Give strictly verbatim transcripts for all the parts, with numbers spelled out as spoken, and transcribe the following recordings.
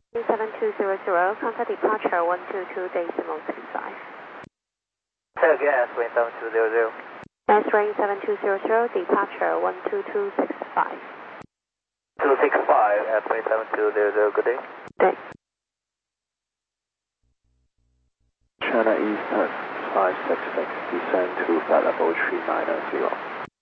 seven two zero zero, contact departure one two two decimal six five. Say again, S-Wing seven two zero zero. S-Wing seven two zero zero, departure one two two six five. two six five, S-Wing seven two zero zero, good day. Day. China Eastern five six six, descend to flight level three nine zero.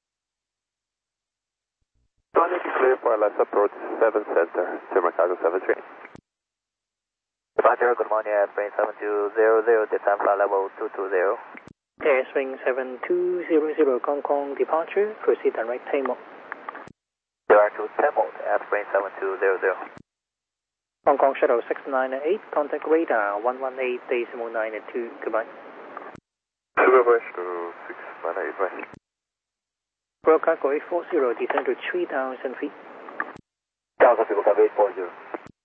Clear for left approach seven center, German cargo seven three. Departure, good morning, S-Wing seven two zero zero, descend flight level two two zero. S-Wing seven two zero zero, Hong Kong departure, proceed direct Tamil. Direct to Tamil, S-Wing seven two zero zero. Hong Kong Shuttle six nine eight, contact radar one one eight decimal nine two, goodbye. Sugar West to six nine eight, right. Royal Cargo eight four zero, descend to three thousand feet. Delta People Cargo eight four zero.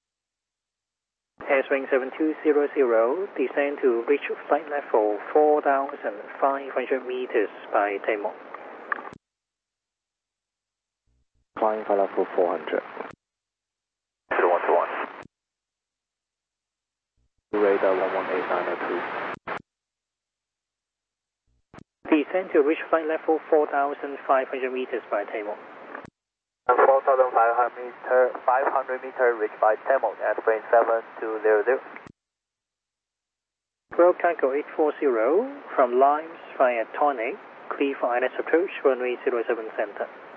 S-Wing seven two zero zero, descend to reach flight level four thousand five hundred meters by Tamil. Flying flight level four hundred. two one two one. Radar one one eight nine two. Descend to reach flight level four thousand five hundred meters by Tamil. four thousand five hundred meter, five hundred meter reached by Tamil, S-Wing seven two zero zero. Royal Cargo eight four zero, from Limes via Tonic, clear for I L S approach, runway zero seven center.